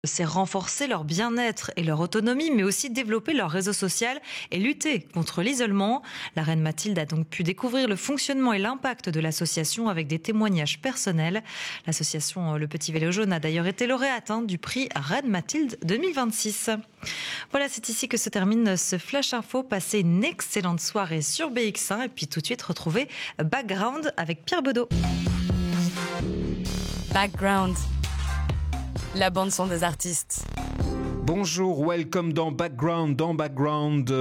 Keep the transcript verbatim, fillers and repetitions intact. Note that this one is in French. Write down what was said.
C'est renforcer leur bien-être et leur autonomie, mais aussi développer leur réseau social et lutter contre l'isolement. La reine Mathilde a donc pu découvrir le fonctionnement et l'impact de l'association avec des témoignages personnels. L'association Le Petit Vélo Jaune a d'ailleurs été lauréate hein, du prix Reine Mathilde deux mille vingt-six. Voilà, c'est ici que se termine ce Flash Info. Passez une excellente soirée sur B X un et puis tout de suite retrouvez Background avec Pierre Bedeau. Background. La bande son des artistes. Bonjour, welcome dans Background, dans Background.